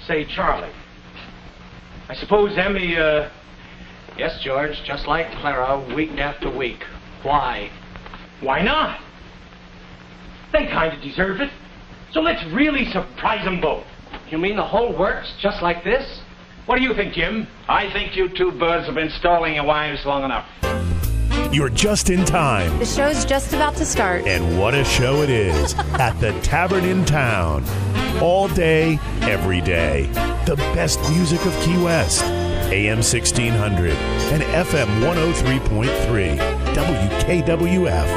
say Charlie. I suppose Emmy, Yes, George, just like Clara, week after week. Why? Why not? They kind of deserve it. So let's really surprise them both. You mean the whole works just like this? What do you think, Jim? I think you two birds have been stalling your wives long enough. You're just in time. The show's just about to start. And what a show it is at the Tavern in Town. All day, every day. The best music of Key West. AM 1600 and FM 103.3. WKWF.